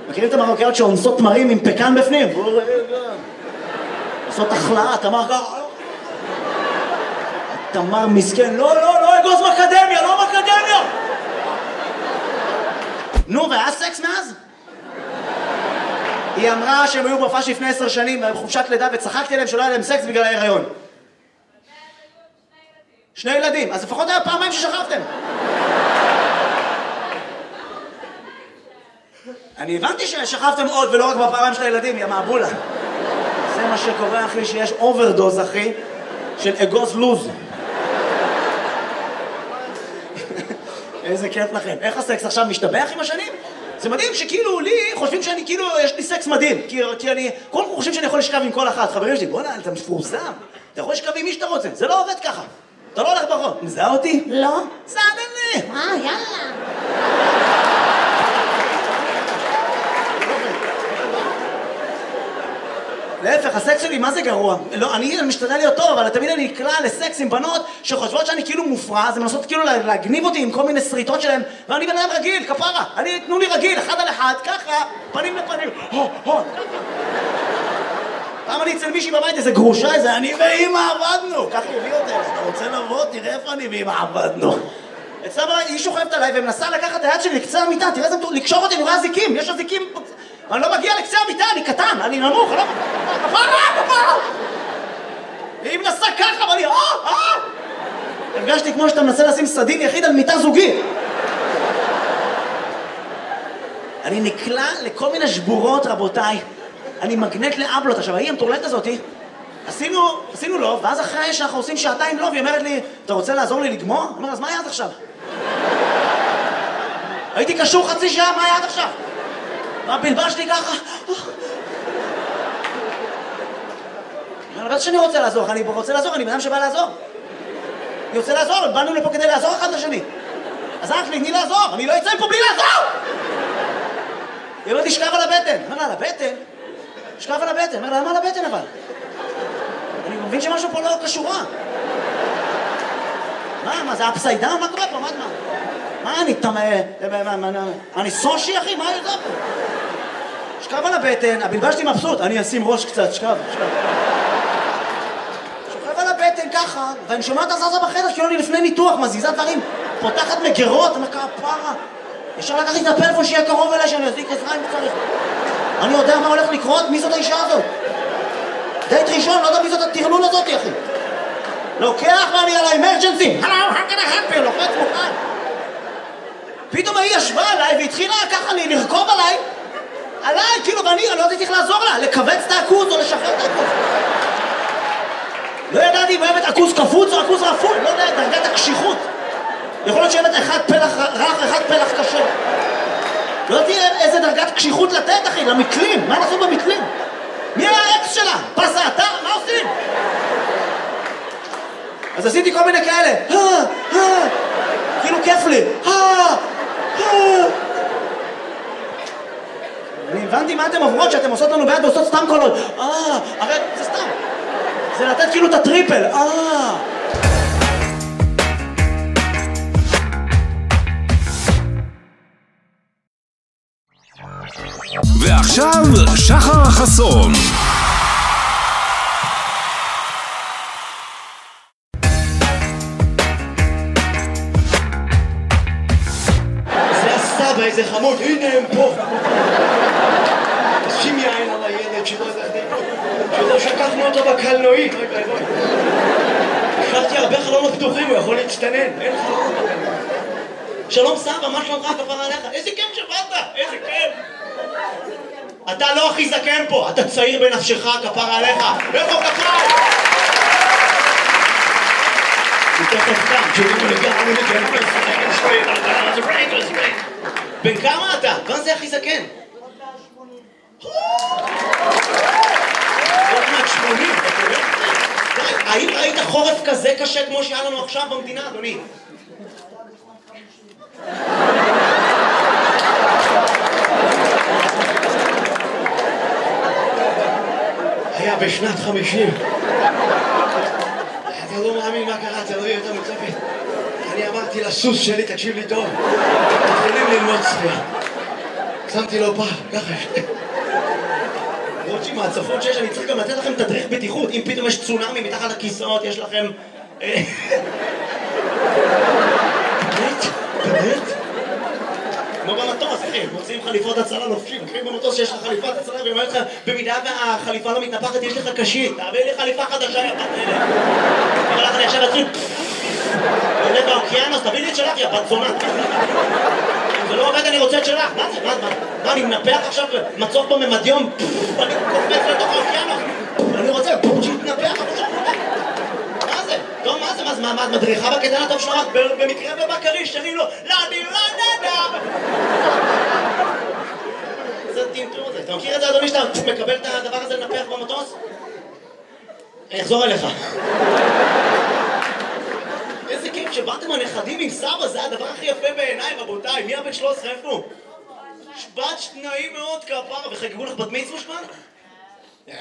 מכירים את המרוקאיות שאונסות תמרים עם פקן בפנים? עושות החלאה, תמר ככה. תמר מסכן, לא, אגוז באקדמיה, לא באקדמיה! נו, והיה סקס מאז? היא אמרה שהם היו בהופעה לפני 10 שנים, בחופשת לידה, וצחקתי עליהם שלא היה להם סקס בגלל ההיריון. 2 ילדים, אז לפחות היה פעמיים ששכבתם. אני הבנתי ששכבתם עוד ולא רק בפעמיים של הילדים, יא מעבולה. זה מה שקורה, אחי, שיש אוברדוז, אחי, של אגוז לוז. איזה כיף לכם. איך הסקס עכשיו משתבח עם השנים? זה מדהים שכאילו לי חושבים שאני כאילו, יש לי סקס מדהים. כי אני, כל כך חושבים שאני יכול לשכב עם כל אחת. חברים שלי, בוא'נה, אתה מפורסם. אתה יכול לשכב עם מי שאתה רוצה. זה לא עובד ככה. אתה לא הולך ברחוב. מזהה אותי? לא. סעדן לי. יאללה. להפך, הסקס שלי מה זה גרוע? לא, אני משתדל להיות טוב, אבל תמיד אני נקלע לסקס עם בנות שחושבות שאני כאילו מופרע, אז הן מנסות כאילו להגניב אותי עם כל מיני סריטות שלהם, ואני בן אדם רגיל, כפרה. תנו לי רגיל, 1 על 1, ככה, פנים לפנים. פעם אני אצל מישהי בבית, איזה גרושה, איזה אני ואמא עבדנו. ככה הביא אותי, אתה רוצה לבוא, תראה איפה אני ואמא עבדנו. אצלה בבית, היא שוכבת עליי ומנסה לקחת את היד שלי לקצה המיטה, תראה איזה לקשור אותי, אני רואה זיקים, יש הזיקים. אני לא מגיע לקצה המיטה, אני קטן, אני נמוך, אני לא... כפרה! והיא מנסה ככה, ואני... הרגשתי כמו שאתה מנסה לשים סדין יחיד על מיטה זוגית. אני נקלע לכל מיני שבורות, רבותיי. אני מגנט לאבלות. עכשיו, ההיא המטורללת הזאתי, עשינו לוב, ואז אחרי שאנחנו עושים 2 שעתיים לוב, היא אומרת לי, אתה רוצה לעזור לי לגמור? אני אומר, אז מה היה עד עכשיו? הייתי קשור 0.5 שעה, מה היה עד עכשיו? בלבשתי ככה. אני בטח שאני רוצה לעזור, אני רוצה לעזור, אני בן אדם שבא לעזור. אני רוצה לעזור, באנו לפה כדי לעזור אחד לשני. אז אח לי, תני לעזור, אני לא אצא מפה בלי לעזור! היא אומרת לי, שכב על הבטן. אומר לה, על הבטן? שכב על הבטן. אומר לה, למה על הבטן אבל? אני מבין שמשהו פה לא קשורה. מה, זה אפסיידן? מה קורה פה? מה אני אני סושי, אחי? מה זה פה? שכב על הבטן, הבלבשתי מבסוט, אני אשים ראש קצת, שכב. שוכב על הבטן ככה, ואני שומע את הזזה בחדר, כאילו אני לפני ניתוח, מזיזה דברים, פותחת מגרות, אני אומר, כפרה. ישר לקחתי את הפלאפון שיהיה קרוב אליי, שאני אזיק עזרה אם צריך. אני יודע מה הולך לקרות, מי זאת האישה הזאת? דייט ראשון, לא יודע מי זאת הטרלול הזאת, אחי. לוקח ואני על האמרג'נסי, hello, how can I help you? לוחץ מוכן. פתאום היא ישבה עליי והתחילה ככה לרכוב עליי, כאילו, ואני לא יודעת איך לעזור לה, לכווץ את העכוז או לשחרר את העכוז. לא ידעתי אם באמת עכוז קפוץ או עכוז רפוי, לא יודע, דרגת הקשיחות. יכול להיות שבאמת אחד פלח רך, אחד פלח קשה. לא יודעתי איזה דרגת קשיחות לתת, אחי, למקלים, מה נעשו במקלים? מי היה האקס שלה? פס האתר? מה עושים? אז עשיתי כל מיני כאלה, כאילו כיף לי, אני הבנתי מה אתם עוברות שאתם עושות לנו ביד ועושות סתם קולות, הרי זה סתם, זה לתת כאילו את הטריפל, ועכשיו שחר חסון. איזה חמוד, הנה הם פה. שים יין על הילד שלא שקחנו אותו בקלנועית. השארתי הרבה חלונות פתוחים, הוא יכול להצטנן. אין חלונות בקלנועית. שלום סבא, מה שלומך כפרה עליך? איזה כיף שבאת, איזה כיף. אתה לא הכי זקן פה, אתה צעיר בנפשך כפרה עליך. איפה כפרה? תכף כאן, שתראו לגמרי לגמרי, בן כמה אתה? מה זה הכי זקן? עוד מעט 80, אתה יודע? האם ראית חורף כזה קשה כמו שהיה לנו עכשיו במדינה, אדוני? היה בשנת 50. אתה לא מאמין מה קרה, אתה לא יודע יותר מצפת. אני אמרתי לסוס שלי, תקשיב לי טוב, יכולים ללמוד צפייה. שמתי לו פעם, ככה. למרות שעם ההצפות שיש, אני צריך גם לתת לכם תדריך בטיחות. אם פתאום יש צונאמי מתחת לכיסאות, יש לכם... באמת? כמו במטוס, אחי, מוצאים חליפות הצלה לובשים, אחי במטוס שיש לך חליפת הצלה והיא אומרת לך, במידה והחליפה לא מתנפחת, יש לך קשית, תעביר לי חליפה חדשה, יא בת אלה. אבל לך אני עכשיו אצלי, עולה באוקיינוס, תביא לי את שלך, יא בת זונה. אם זה לא עובד, אני רוצה את שלך, מה זה? מה, אני מנפח עכשיו מצוף בממדיום, אני קופץ לתוך האוקיינוס, אני רוצה שיתנפח, מה זה? טוב, מה זה? מה, את מדריכה בקטן הטוב שלך? במקרה ובקריש, שרים לו, לדי, לדה. זה טמטום הזה. אתה מכיר את זה, אדוני, שאתה מקבל את הדבר הזה לנפח במטוס? אני אחזור אליך. איזה כיף שבאתם הנכדים עם סבא, זה הדבר הכי יפה בעיניי, רבותיי. מי הבן 13, איפה? שבת שניים מאוד כפרה, וחגגו לך בת מצווה שמן? איזה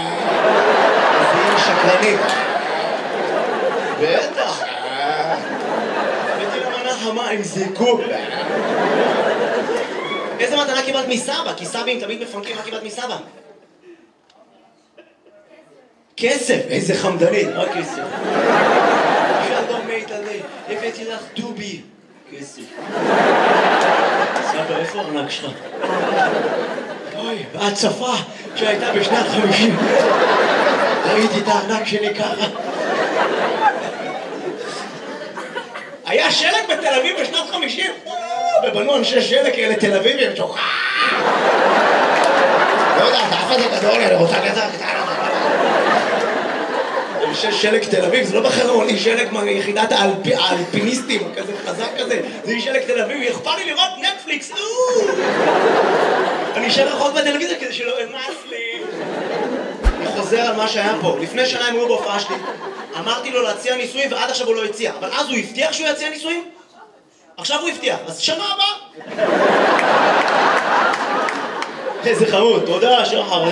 שקרנים. בטח. הבאתי למנה חמה עם זיקוק. איזה מתנה קיבלת מסבא? כי סבים תמיד מפנקים, מה קיבלת מסבא? כסף, איזה חמדנית, מה כסף? שלום מיטלי, הבאתי לך דובי. כסף. סבא, איפה הארנק שלך? אוי, בהצפה שהייתה בשנת 50. ראיתי את הארנק שלי ככה. היה שלג בתל אביב בשנת 50? ובנו אנשי שלג כאלה תל אביבים שוכח. לא יודע, אתה אף הזה גדול, אני רוצה כזה קטנה. אנשי שלג תל אביב, זה לא בחרון, שלג מיחידת האלפיניסטים, כזה חזק כזה. זה שלג תל אביב, אכפת לי לראות נטפליקס. אני אשאר רחוק בטלוויזיה כדי שלא אמס לי. אני חוזר על מה שהיה פה. לפני שנה הם היו בהופעה שלי. אמרתי לו להציע נישואים ועד עכשיו הוא לא הציע. אבל אז הוא הבטיח שהוא יציע נישואים? עכשיו הוא הבטיח. אז שנה הבאה. איזה חמוד. תודה, שחר.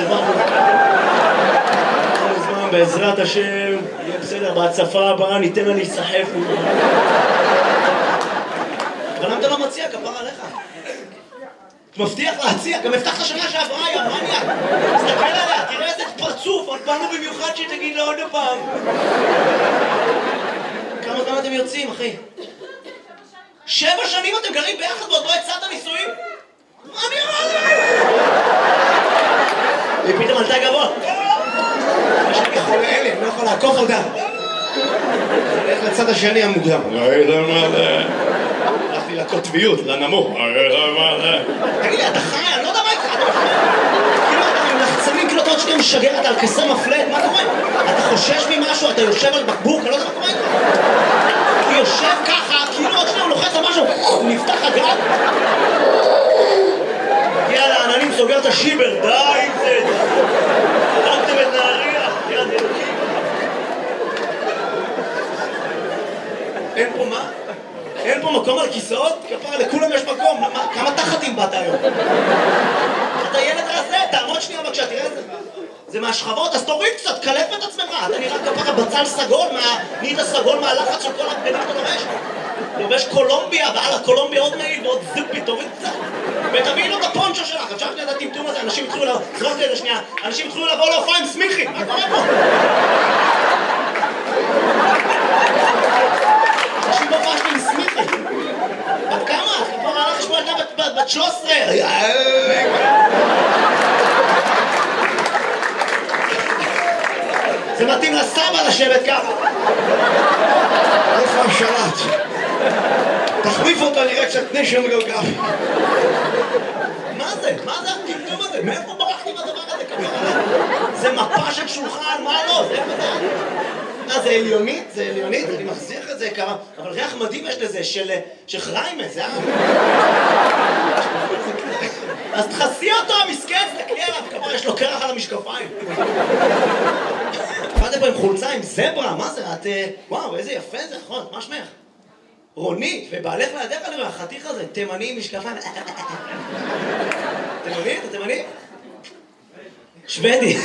בעזרת השם, יהיה בסדר. בהצפה הבאה ניתן לה להיסחף. אבל למה אתה לא מציע? כפר עליך. מבטיח להציע, גם הבטחת שנה שעברה, יא מניאק. תסתכל עליה, תראה איזה פרצוף, באנו במיוחד שתגיד לה עוד פעם. כמה זמן אתם יוצאים, אחי? 7 שנים אתם גרים ביחד ועוד לא הצעת נישואים? מה אני אומר? היא פתאום עלתה גבוה. יש לי חולה אלה, אני לא יכול לעקוף אותה. אני הולך לצד השני המוקדם. הלכתי לקוטביות, לנמוך. תגיד לי, אתה חי? אני לא יודע מה איתך. כאילו אתה עם לחצנים, כאילו אתה עוד שנייה משגרת על כסר מפלט, מה קורה? אתה חושש ממשהו, אתה יושב על בקבוק, אני לא יודע מה קורה איתך. הוא יושב ככה, כאילו עוד שנייה הוא לוחץ על משהו, הוא נפתח הגג. מגיע לעננים, סוגר את השיבר, די עם זה. הרגתם את נהריה, יד אלוקים. אין פה מה? אין פה מקום על כיסאות? כפרה, לכולם יש מקום. כמה תחתים באת היום? אתה ילד רזה, תעמוד שנייה בבקשה, תראה את זה. זה מהשכבות, אז תוריד קצת, קלף את עצמך. אתה נראה כפרה בצל סגול, נהיית סגול מהלחץ של כל הבגדים אתה לובש. לובש קולומביה, ועל הקולומביה עוד מעיל ועוד זופי, תוריד קצת. ותביאי לו את הפונצ'ו שלך, אפשר שנייה את הטמטום הזה, אנשים התחילו לבוא, זרוק לזה שנייה, אנשים התחילו לבוא להופעה עם סמיכי, מה קורה פה? אנשים בהופעה שלי עם סמיכי. בת כמה? כבר הלך לשמוע ילדה בת 13. זה מתאים לסבא לשבת ככה. איפה השלט? תחליף אותו, נראה קצת נשם גלגל. מה זה? מה זה הטמטום הזה? מאיפה ברחתי בדבר הזה? זה מפה של שולחן, מה לא? זה איפה זה? זה עליונית? זה עליונית? אני מחזיר את זה כמה... אבל ריח מדהים יש לזה, של חריימה, זה אז תחסי אותו, המסכן, תקלי עליו, כמה יש לו קרח על המשקפיים. באתם פה עם חולצה עם זברה, מה זה? את... וואו, איזה יפה זה, נכון, מה שמך? רונית, ובעלך לידך עליו, החתיך הזה, תימני עם משקפיים. תימני? אתה תימני? שוודי.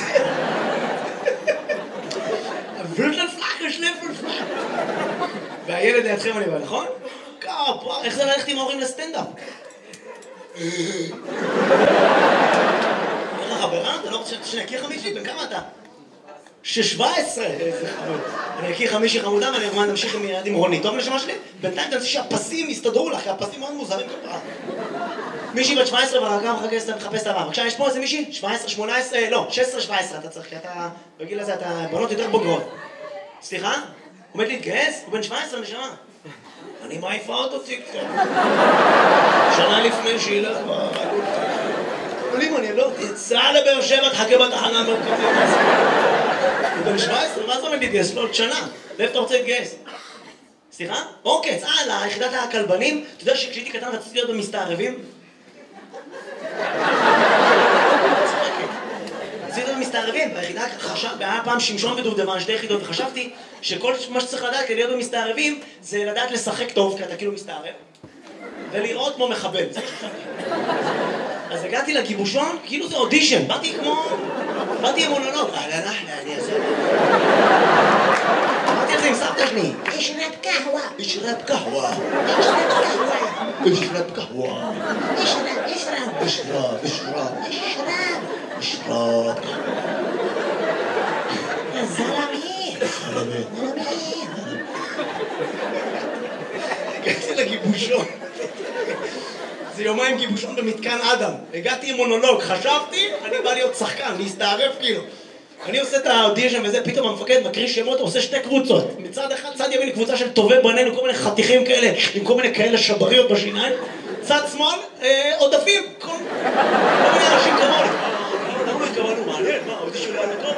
והילד לידכם אני בא, נכון? כפרה, איך זה ללכת עם ההורים לסטנדאפ? אין לך חברה? אתה לא רוצה שנכיר מישהי? בן כמה אתה? 17! איזה חמוד. אני אכיר מישהי חמודה ואני אגמר נמשיך עם רוני. טוב נשמה שלי? בינתיים תנסי שהפסים יסתדרו לך, כי הפסים מאוד מוזרים כפרה. מישהי בת 17 ורקה מחפש את הבא. בבקשה, יש פה איזה מישהי? 17, 18, לא, 16, 17 אתה צריך, כי אתה בגיל הזה, אתה בנות יותר בוגרות. סליחה? הוא עומד להתגייס? הוא בן 17 נשמה. אני מעיפה אותו טיקטוק. שנה לפני שהיא כבר... אבל אם אני לא... תצא לבאר שבע, תחכה בתחנה המרכזית. הוא בן 17, מה זה עומד להתגייס? לא, עוד שנה. לאיפה אתה רוצה להתגייס? סליחה? אוקיי, צאה ליחידת הכלבנים. אתה יודע שכשהייתי קטן רציתי להיות במסתערבים? רציתי להיות במסתערבים. ביחידה היה פעם שמשון ודובדבן, 2 יחידות, וחשבתי שכל מה שצריך לדעת כדי להיות במסתערבים זה לדעת לשחק טוב, כי אתה כאילו מסתערב, ולראות כמו מחבל. אז הגעתי לגיבושון, כאילו זה אודישן, באתי עם מונולוג. אני אעשה. אמרתי על זה עם סבתא שלי. אשרב קהווה. אשרב קהווה. אשרב קהווה. אשרב. זלמי. הגעתי לגיבושון. זה יומיים גיבושון במתקן אדם. הגעתי עם מונולוג, חשבתי, אני בא להיות שחקן, להסתערף כאילו. אני עושה את האודישן וזה, פתאום המפקד מקריא שמות, עושה 2 קבוצות. מצד אחד, צד ימין קבוצה של טובי בנינו, כל מיני חתיכים כאלה, עם כל מיני כאלה שבריות בשיניים. צד שמאל, עודפים, כל מיני אנשים כמוני. למה לא התכוונו? מעניין, מה, האודישן לא היה טוב?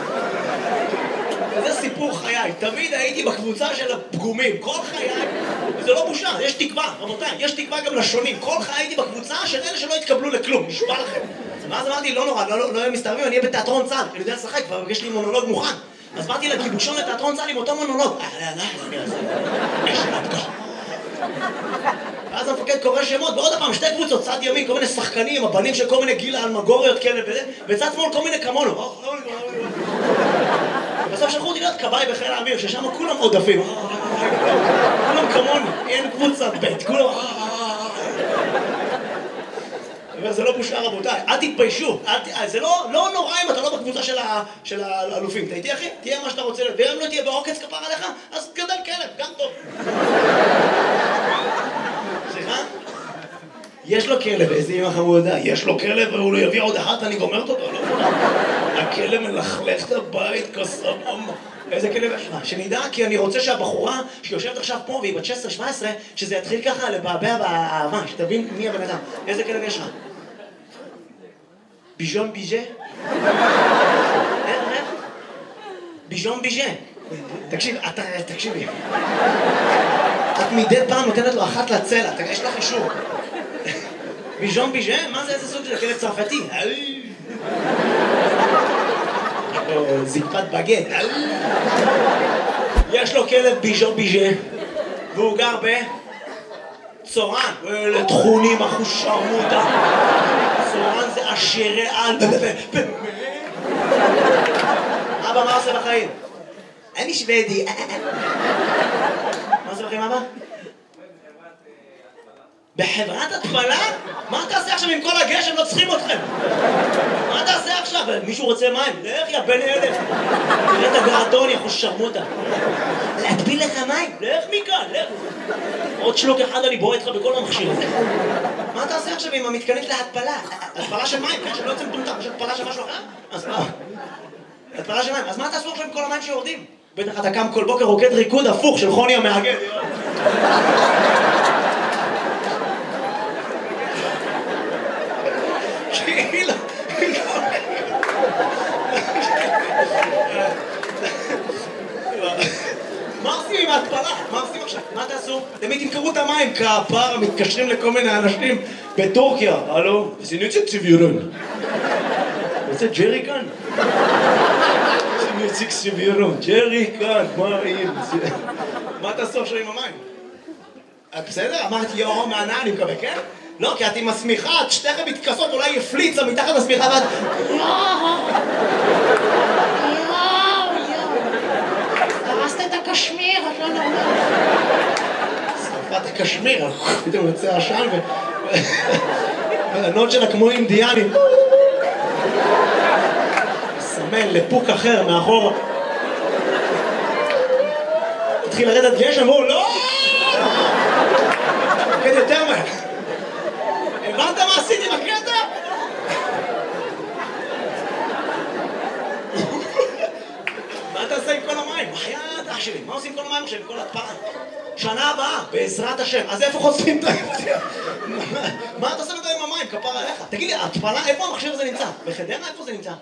וזה סיפור חיי, תמיד הייתי בקבוצה של הפגומים, כל חיי, וזה לא בושה, יש תקווה, רבותיי, יש תקווה גם לשונים, כל חיי הייתי בקבוצה של אלה שלא התקבלו לכלום, נשבע לכם. ואז אמרתי, לא נורא, לא יהיה מסתערבים, אני אהיה בתיאטרון צה"ל, אני יודע לשחק, כבר יש לי מונולוג מוכן. אז באתי לגיבושון לתיאטרון צה"ל עם אותו מונולוג. ואז המפקד קורא שמות, ועוד הפעם 2 קבוצות, צד ימין, כל מיני שחקנים, הבנים של כל מיני גיל אלמגוריות כאלה וזה, וצד שמאל כל מיני כמונו. בסוף שלחו אותי להיות כבאי בחיל האוויר, ששם כולם עודפים. כולם כמוני, אין קבוצת ב', כולם... וזה לא בושה רבותיי, אל תתביישו, זה לא נורא אם אתה לא בקבוצה של האלופים. אתה איתי אחי? תהיה מה שאתה רוצה להיות, ואם לא תהיה בעוקץ כפר עליך, אז גדל כלב, גם טוב. סליחה? יש לו כלב, איזה אמא חמודה, יש לו כלב והוא לא יביא עוד אחת, אני גומרת אותו, לא כולה. הכלב מלכלך את הבית כסבום. איזה כלב יש לך? שנדע, כי אני רוצה שהבחורה שיושבת עכשיו פה והיא בת 16-17, שזה יתחיל ככה לבעבע באהבה, שתבין מי הבן אדם. איזה כלב יש לך? ביז'ון ביז'ה? איך? ביז'ון ביז'ה. תקשיבי. את מדי פעם נותנת לו אחת לצלע, יש לך אישור. ביז'ון ביז'ה? מה זה איזה סוג של כלב צרפתי? זקפת בגט. יש לו כלב ביז'ון ביז'ה והוא גר בצורן. אלה תכונים אחושרמותה. צורן זה עשירי על. אבא, מה עושה בחיים? אני שוודי. מה עושה בחיים אבא? בחברת התפלה? מה אתה עושה עכשיו עם כל הגשם? לא צריכים אתכם. מה אתה עושה עכשיו? מישהו רוצה מים? לך יא בן ילד. תראה את הגרדון, יא חושרמותה. להטביל לך מים? לך מכאן, לך. עוד שלוק אחד אני בועט לך בכל המכשיר הזה. מה אתה עושה עכשיו עם המתקנית להתפלה? התפלה של מים, כן? שלא יוצא מטומטם. יש התפלה של משהו אחר? אז מה? התפלה של מים. אז מה תעשו עכשיו עם כל המים שיורדים? בטח אתה קם כל בוקר רוקד ריקוד הפוך של חוני המאגד. מה עושים עם ההתפלה? מה עושים עכשיו? מה תעשו? למי תמכרו את המים? כפר, מתקשרים לכל מיני אנשים בטורקיה. הלו? זיניצה ציבירון. רוצה ג'ריקן? זיניצה ציבירון. ג'ריקן, מה תעשו עכשיו עם המים? בסדר? אמרתי יואו, מענה, אני מקווה, כן? לא, כי את עם השמיכה, את שתיכם מתכסות, אולי יפליצה מתחת השמיכה ואת... הרסת את הקשמיר, את לא נורמלית. שרפת הקשמיר, פתאום יוצא עשן הרעיונות שלה כמו אינדיאנים. סמן לפוק אחר מאחור. התחיל לרדת גשם, והוא לא! תקד יותר מהר. הבנת מה עשיתי בקטע? מה אתה עושה עם כל המים? בחייאת אח שלי, מה עושים עם כל המים עכשיו, עם כל התפעה? שנה הבאה, בעזרת השם. אז איפה חושפים את היציאה? מה אתה עושה עם המים? כפר עליך. תגיד לי, התפלה, איפה המכשיר הזה נמצא? בחדרה? איפה זה נמצא?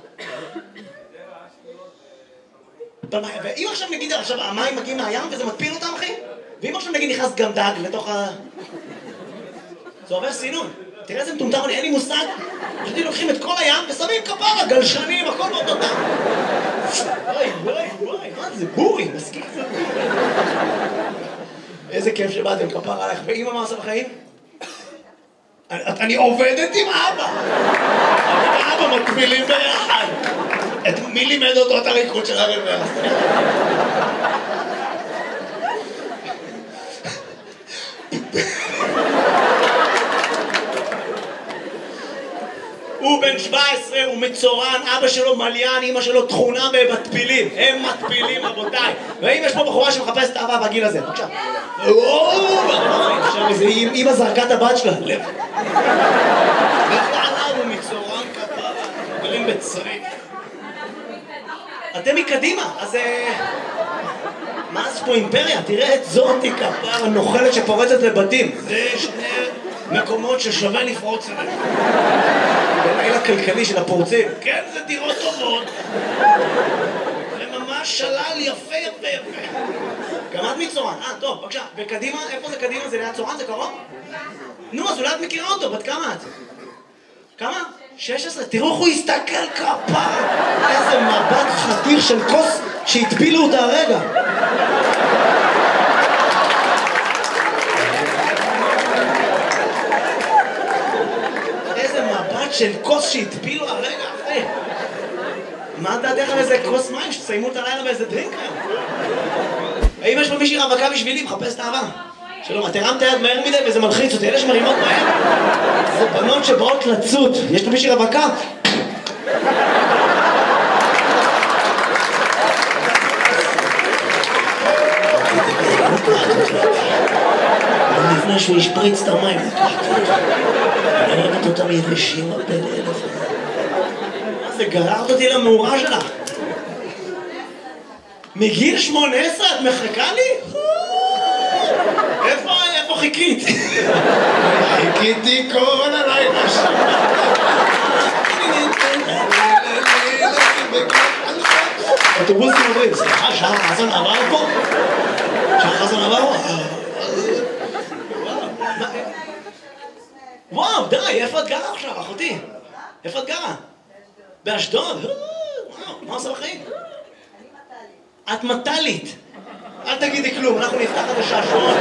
ואם עכשיו נגיד, עכשיו המים מגיעים מהים וזה מטפיל אותם, אחי? ואם עכשיו נגיד נכנס גם דג לתוך ה... זה עובר סינון. תראה איזה מטומטם, אין לי מושג. פשוט לוקחים את כל הים ושמים כפרה, גלשנים, הכל באותו דם. וואי, מה זה? בורי, מסכים. איזה כיף שבאתם, כפרה עליך. ואמא מה עושה בחיים? אני עובדת עם אבא. אבא מקבילים ביחד. מי לימד אותו את הריקוד של הרבר? הוא בן 17, הוא מצורן, אבא שלו מליין, אמא שלו תכונה במטפילים. הם מטפילים, רבותיי. ואם יש פה בחורה שמחפשת אהבה בגיל הזה, בבקשה. עכשיו איזה אמא זרקה את הבת שלה. לך לעליו, הוא מצורן כפרה. גרים בצריף. אתם מקדימה, אז... מה זה פה אימפריה? תראה את זאתי כפרה נוחלת שפורצת לבתים. זה שני מקומות ששווה לפרוץ אליהם. בלילה כלכלי של הפורצים. כן, זה דירות טובות. זה ממש שלל יפה. גם את מצורן. טוב, בבקשה. וקדימה, איפה זה קדימה? זה ליד צורן? זה קרוב? נו, אז אולי את מכירה אותו. בת כמה את? כמה? 16. תראו איך הוא הסתכל כפרה. איזה מבט חתיר של כוס שהטבילו אותה הרגע. של כוס שהטפילו הרגע אחרי. מה דעתך על איזה כוס מים שתסיימו את הלילה באיזה דרינק היום? האם יש פה מישהי רווקה בשבילי? מחפש את האהבה. שלום, את הרמת היד מהר מדי וזה מלחיץ אותי. אלה שמרימות מהר זה בנות שבאות לצוד. יש פה מישהי רווקה? לפני שהוא ישפריץ את המים. אני ראית אותם יבשים הפה לאלף. מה זה, גררת אותי למאורה שלך? מגיל 18 את מחכה לי? איפה חיכית? חיכיתי כל הלילה שם. אוטובוסים עוברים, סליחה, שחר חסן עבר פה? שחר חסן עבר פה? וואו, די, איפה את גרה עכשיו, אחותי? איפה את גרה? באשדוד? וואו, מה עושה בחיים? את מטלית. אל תגידי כלום, אנחנו נפתח את השעשועון.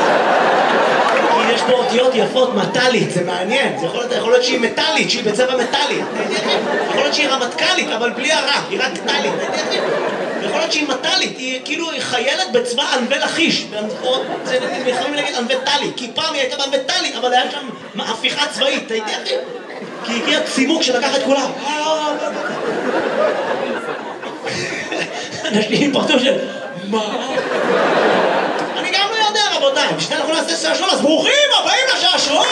כי יש פה אותיות יפות, מטלית, זה מעניין. זה יכול להיות שהיא מטלית, שהיא בצבע מטלי. יכול להיות שהיא רמטכ"לית, אבל בלי הרע, היא רק טלית. יכול להיות שהיא מטלית, היא כאילו חיילת בצבא ענבי לכיש. זה יכולים להגיד ענבי טלי, כי פעם היא הייתה בענבי טלי, אבל היה שם הפיכה צבאית, אתה יודע? כי הגיע צימוק שלקח את כולם. אנשים פרטו של... מה? אני גם לא יודע, רבותיי. בשביל אנחנו נעשה שעשועון, אז ברוכים הבאים לשעשועון!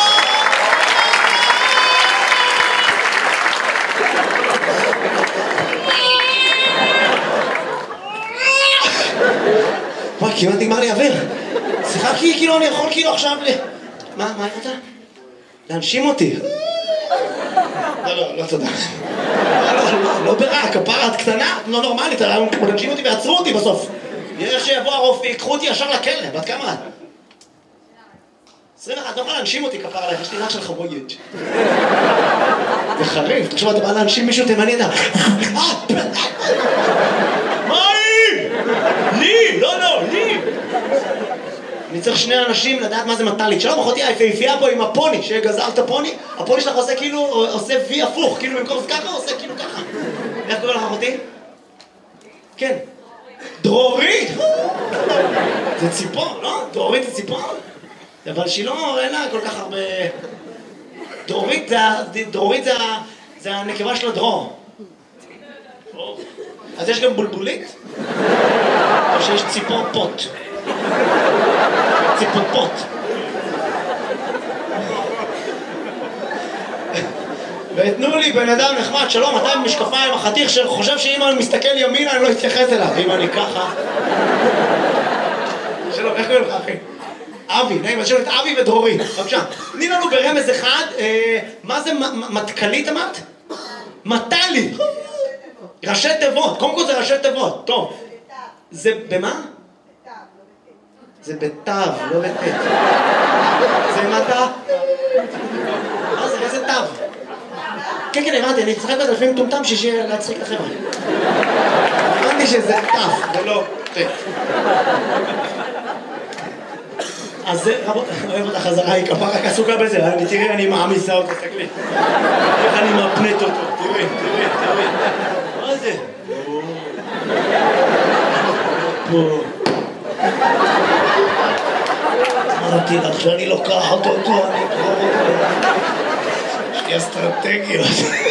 וואי, כמעט נגמר לי אוויר. סליחה, כאילו אני יכול כאילו עכשיו מה אני רוצה? להנשים אותי. לא תודה. לא ברע, כפרה את קטנה, לא נורמלית, להנשים אותי ועצרו אותי בסוף. יראה שיבוא הרופא, יקחו אותי ישר לכלא, בת כמה את? 21, לא יכולה להנשים אותי כפרה עליך, יש לי רך של חבויית. זה חריף, תחשוב, אתה בא להנשים מישהו תימני, אתה... מה היא? לי! לא, לי! אני צריך שני אנשים לדעת מה זה מטלית. שלום, אחותי היפהפייה פה עם הפוני, שגזרת הפוני, הפוני שלך עושה כאילו, עושה וי הפוך, כאילו במקום ככה, עושה כאילו ככה. איך קורא לך אחותי? כן. דרורית! זה ציפור, לא? דרורית זה ציפור? אבל שהיא לא, אין לה כל כך הרבה... דרורית זה הנקבה של הדרור. אז יש גם בולבולית? או שיש ציפור פוט? ציפור פוט. ותנו לי בן אדם נחמד, שלום, אתה עם משקפיים, החתיך שחושב שאם אני מסתכל ימינה אני לא אתייחס אליו, אם אני ככה. שלום, איך קוראים לך אחי? אבי, נעים, אז שלום את אבי ודרורי, בבקשה. תני לנו ברמז אחד, מה זה מתכלית אמרת? מטלי. ראשי תיבות, קודם כל זה ראשי תיבות, טוב. זה במה? זה בתו, לא בתת. זה מטה? מה זה, איזה תו? כן, כן, הבנתי, אני אצחק בזה לפעמים טומטם שיהיה להצחיק את החבר'ה. הבנתי שזה תו, ולא תת. אז זה, רבות, אוהב אותה חזרה, היא כפה רק עסוקה בזה, תראי, אני מעמיסה אותו, תסתכלי. איך אני מפנט אותו, תראי. מה זה? פה. אמרתי לך שאני לוקחת אותו, אני אקרור אותו. יש לי אסטרטגיות.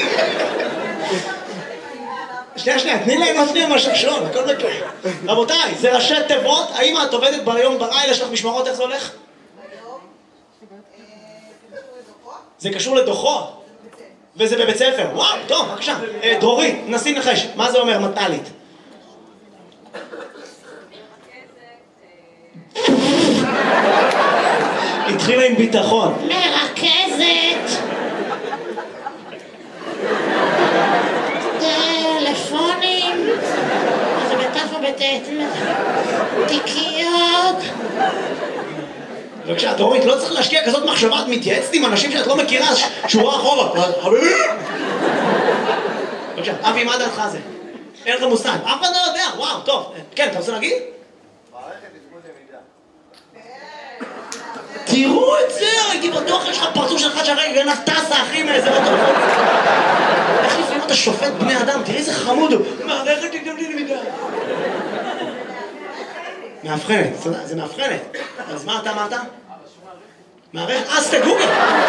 שנייה, תני להם להפניע משהו שון, הכל בקר. רבותיי, זה ראשי תיבות, האם את עובדת ביום בלילה, יש לך משמרות, איך זה הולך? זה קשור לדוחות. וזה בבית ספר. וואו, טוב, בבקשה. דרורית, נסי נחש, מה זה אומר מטלית? התחילה עם ביטחון. מרכזת. טלפונים. זה בטף או בטט? תיקיות. בבקשה, דרורית, לא צריך להשקיע כזאת מחשבה, את מתייעצת עם אנשים שאת לא מכירה, שורה אחורה. בבקשה, אבי, מה דעתך זה? אין לך מושג. אף אחד לא יודע, וואו, טוב. כן, אתה רוצה להגיד? תראו את זה, הייתי בטוח, יש לך פרצוף שלך שהרגע גנב טסה, אחי, מאיזה בטוח. איך לפעמים אתה שופט בני אדם, תראי איזה חמוד הוא. מערכת תקדם לי למידה. מאבחנת, זה מאבחנת. אז מה אתה אמרת? מערכת, אז תגוגל.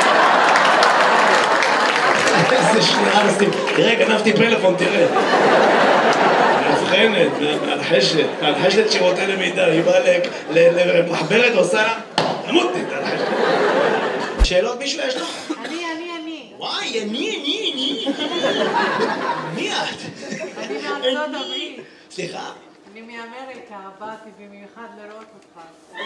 איזה שנייה נסים. תראה, גנבתי פלאפון, תראה. מאבחנת, מהלחשת שירותי למידה. היא באה למחברת ועושה תמותנית על החשת. שאלות מישהו יש לך? אני. וואי, אני. מי את? אני מארצות הברית. סליחה? אני מאמריקה, באתי במיוחד לראות אותך.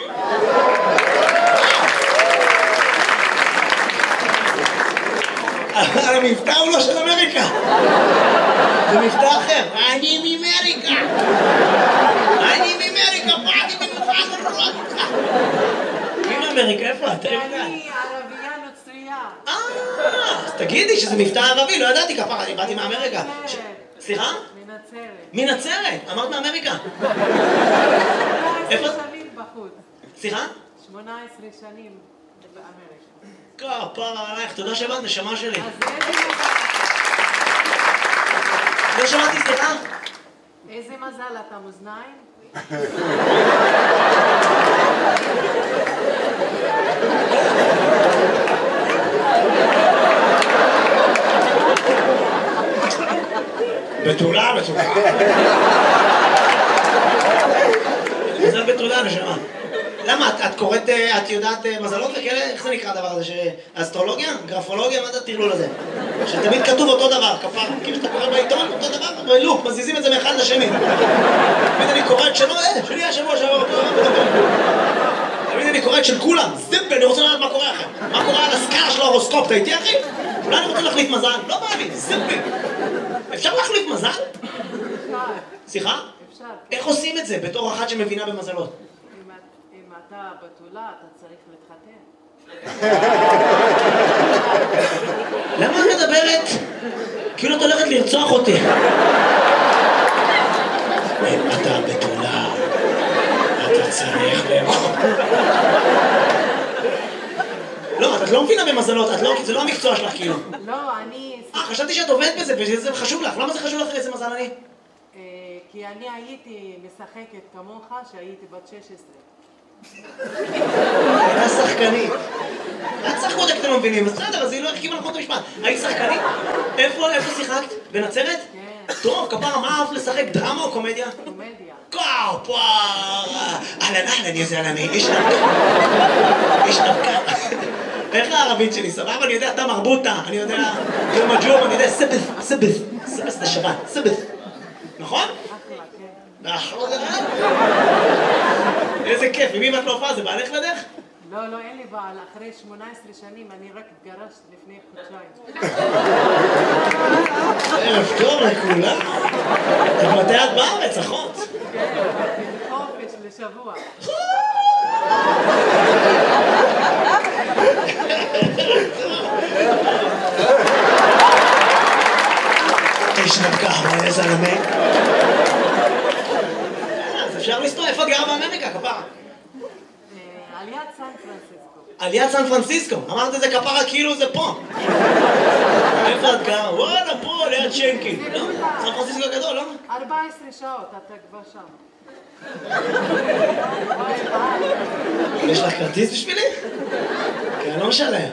המבטא הוא לא של אמריקה. זה מבטא אחר. אני מאמריקה. באתי במיוחד לראות אותך. מי מאמריקה? איפה את? אני ערבייה נוצרייה. אז תגידי שזה מבטא ערבי, לא ידעתי כפרה, אני באתי מאמריקה. סליחה? מנצרת. מנצרת? אמרת מאמריקה. 18 שנים בחוץ. סליחה? 18 שנים באמריקה. כפרה עלייך, תודה שבאת, נשמה שלי. אז איזה מזל. לא שמעתי, סליחה? איזה מזל, אתה מאזניים? בתולה. מזל בתולה, נשמה. למה? את קוראת, את יודעת מזלות וכאלה? איך זה נקרא הדבר הזה? אסטרולוגיה? גרפולוגיה? מה זה הטרלול הזה? שתמיד כתוב אותו דבר, כפר. כאילו שאתה קורא בעיתון, אותו דבר, בלופ, מזיזים את זה מאחד לשני. תמיד אני קורא את שלו, שלי השבוע שעבר. תמיד אני קורא את של כולם. זיפ, אני רוצה לדעת מה קורה אחר. מה קורה על הסקאלה של ההורוסקופ, אתה איתי אחי? אולי אני רוצה להחליף מזל? לא בא לי, זיפי. אפשר להחליף מזל? אפשר. סליחה? אפשר. איך עושים את זה בתור אחת שמבינה במזלות? אם אתה בתולה, אתה צריך להתחתן. למה את מדברת? כאילו את הולכת לרצוח אותי. אם אתה בתולה, אתה צריך לא, את לא מבינה במזלות, זה לא המקצוע שלך כאילו. לא, אני... חשבתי שאת עובדת בזה וזה חשוב לך. למה זה חשוב לך איזה מזל אני? כי אני הייתי משחקת כמוך שהייתי בת 16. הייתה שחקנית. את צחקות כי אתם לא מבינים, בסדר, אז היא לא הרחיבה נכון את המשפט. היית שחקנית? איפה שיחקת? בנצרת? כן. טוב, כפרה, מה אהבת לשחק? דרמה או קומדיה? קומדיה. אהלן, יא זלמה, איש נבקה. איך הערבית שלי? סבבה, אני יודע, אתה מרבוטה, אני יודע, יום הג'ום, אני יודע, סבס זה שבת, סבס. נכון? אחלה, כן. איזה כיף, ומי את לא הופעה? זה בעלך לדרך? לא, אין לי בעל. אחרי 18 שנים אני רק התגרשת לפני חודשיים. ערב טוב לכולם. מתי את בארץ, אחות? חופש לשבוע. איש נבקה, מה איזה זלמה? אז אפשר לסתור, איפה את גרה באמריקה, כפרה? על יד סן פרנסיסקו. על יד סן פרנסיסקו, אמרת את זה כפרה כאילו זה פה. איפה את גרה? וואלה, פה, ליד שנקי. לא? סן פרנסיסקו גדול, לא? 14 שעות, אתה כבר שם. יש לך כרטיס בשבילי? כי אני לא משלם.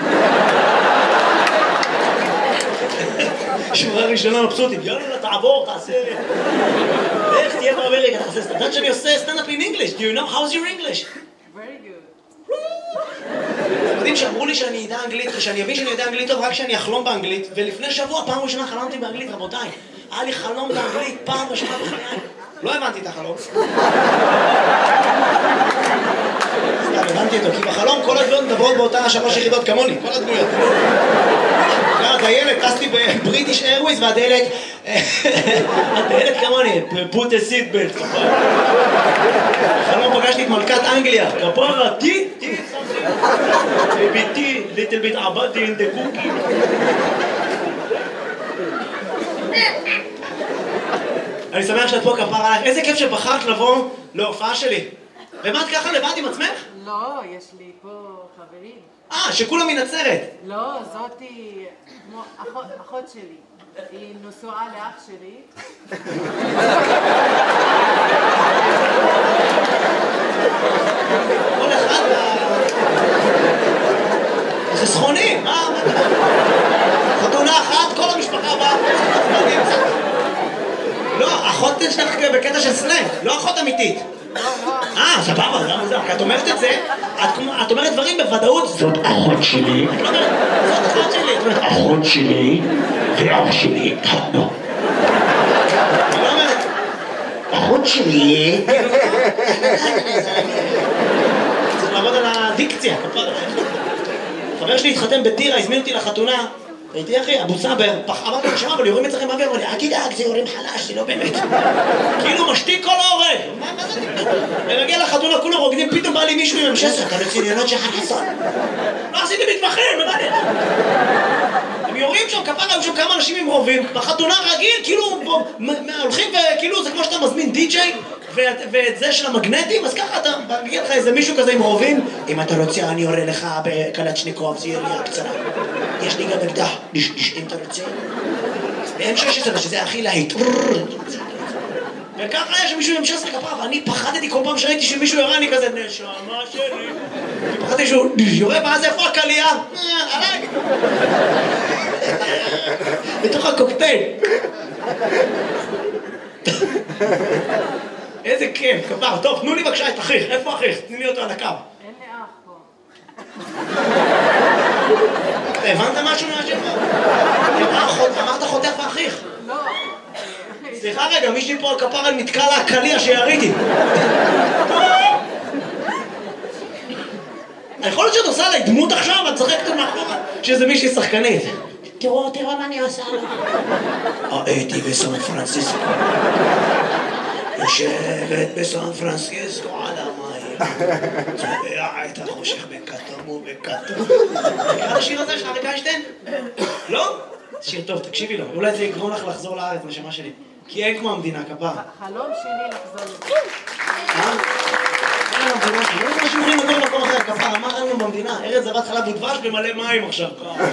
שורה ראשונה מבסוטים, יאללה, תעבור, תעשה... איך תהיה באמריקה, תעשה... אתה יודעת שאני עושה סטנדאפ in English? Do you know how's your English? Very good. אתם יודעים שאמרו לי שאני אדע אנגלית, ושאני אבין שאני יודע אנגלית טוב רק כשאני אחלום באנגלית, ולפני שבוע, פעם ראשונה חלמתי באנגלית, רבותיי. היה לי חלום באנגלית, פעם ראשונה בחיי. לא הבנתי את החלום. סתם, הבנתי אותו, כי בחלום כל הדמויות מדברות באותה 3 יחידות כמוני, כל הדמויות. הדיילת, טסתי בבריטיש איירוויז, והדיילת כמוני, put a seat belt. בחלום פגשתי את מלכת אנגליה, כפרה, tea, baby tea, little bit abadi in the cookie. אני שמח שאת פה, כפרה עליך. איזה כיף שבחרת לבוא להופעה שלי. ומה את ככה לבד עם עצמך? לא, יש לי פה חברים. שכולם מנצרת. לא, זאתי כמו אחות שלי. היא נשואה לאח שלי. כל אחד זה סכונים, מה? חתונה אחת, כל המשפחה באה. לא, אחות שלך בקטע של סלנג, לא אחות אמיתית. סבבה, זה מוזר, כי את אומרת את זה, את אומרת דברים בוודאות, זאת אחות שלי. את לא אומרת, זאת אחות שלי. את אומרת, אחות שלי ואח שלי התחתנו. את לא אומרת, אחות שלי... צריך לעבוד על הדיקציה, כפרה. חבר שלי התחתן בטירה, הזמין אותי לחתונה. הייתי אחי, אבו סאבר, אמרתי לו, שמע, אבל יורים אצלכם באוויר, אמר לי, אל תדאג, זה יורים חלש, זה לא באמת. כאילו משתיק כל ההורג. מה זה תקדם? אני מגיע לחתונה, כולם רוקדים, פתאום בא לי מישהו עם המשסר, אתה רציניות שחר חסון. לא עשיתי מתמחים, מה זה? הם יורים שם, כפרה, היו שם כמה אנשים עם רובים, בחתונה רגיל, כאילו, הולכים וכאילו, זה כמו שאתה מזמין די-ג'יי, ואת זה של המגנטים, אז ככה אתה מגיע לך איזה מישהו כזה עם רובים, אם אתה רוצה אני יורה לך בקלצ'ניקוב, זה ירייה קצרה. יש לי גם אקדח, אם אתה רוצה. ב-M16, שזה הכי להיט. וככה היה שמישהו עם M16 כפרה, ואני פחדתי כל פעם שראיתי שמישהו יורה, אני כזה, נשמה שלי. פחדתי שהוא יורה, ואז איפה הקלייה? עליי. בתוך הקוקטייל. איזה כיף, כפר. טוב, תנו לי בבקשה את אחיך. איפה אחיך? תני לי אותו על הקו. אין לי אח פה. אתה הבנת משהו מהשם פה? אמרת חותך ואחיך. לא. סליחה רגע, מישהי פה על כפר נתקע לה הקליע שיריתי. יכול להיות שאת עושה עליי דמות עכשיו, את צחקת מאחורה שזה מישהי שחקנית. תראו מה אני עושה לה. הייתי בסן פרנסיסקו. יושבת בסן פרנסיסקו על המים. צובע את החושך בכתום ובכתום. מכירה את השיר הזה של אריק איינשטיין? לא? שיר טוב, תקשיבי לו. אולי זה יגרום לך לחזור לארץ, נשמה שלי. כי אין כמו המדינה, כפר. חלום שלי לחזור לזה. אין לנו במדינה, לא יודע שאתם יכולים לגור במקום אחר, כפר. אמר לנו במדינה, ארץ זבת חלב ודבש במלא מים עכשיו.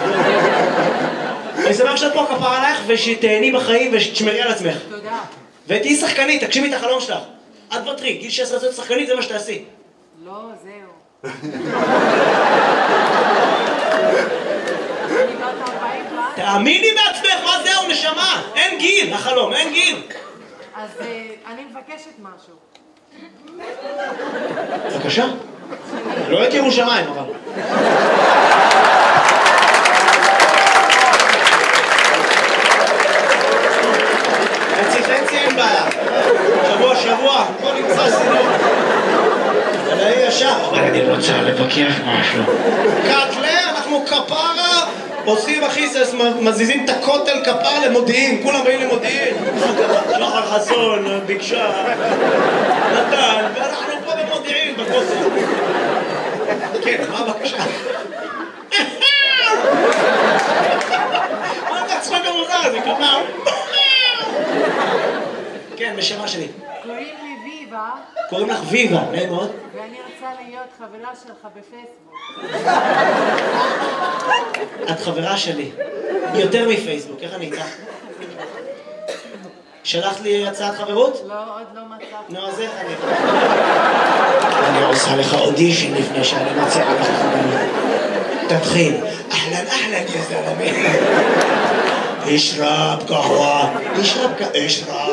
אני שמח שאת פה, כפר עלייך, ושתהני בחיים ושתשמרי על עצמך. תודה. ותהיי שחקנית, תגשימי את החלום שלך. את ותרי, גיל 16 שחקנית זה מה שתעשי. לא, זהו. אני בת 40 כבר. תאמיני בעצמך, מה זהו, נשמה? אין גיל, החלום, אין גיל. אז אני מבקשת משהו. בבקשה. לא את ירושלים, אבל. חצי אין בעיה. שבוע, בוא נמצא סידור. אבל אני ישר. אבל אני רוצה לבקש משהו. קאטלה, אנחנו כפרה, עושים אחיסס, מזיזים את הכותל כפר למודיעין, כולם באים למודיעין. שחר חסון, ביקשה, נתן, ואנחנו פה במודיעין, בכותל. כן, מה הבקשה? מה אתה צחק המוזר הזה, כפר? כן, בשמה שלי. קוראים לי ויבה. קוראים לך ויבה, נעים מאוד. ואני רוצה להיות חברה שלך בפייסבוק. את חברה שלי. יותר מפייסבוק, איך אני איתך? שלחת לי הצעת חברות? לא, עוד לא מצאתי. נו, אז איך אני... אני עושה לך אודישן לפני שאני מציעה לך חברות. תתחיל. אהלן, יא זלמי. אשרב קהווה. אשרב.